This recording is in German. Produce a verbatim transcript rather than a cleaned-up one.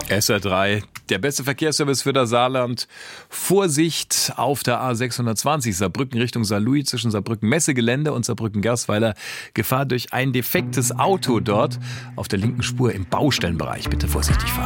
S R drei, der beste Verkehrsservice für das Saarland. Vorsicht auf der A sechshundertzwanzig, Saarbrücken Richtung Saarlouis zwischen Saarbrücken-Messegelände und Saarbrücken-Gerstweiler. Gefahr durch ein defektes Auto dort auf der linken Spur im Baustellenbereich. Bitte vorsichtig fahren.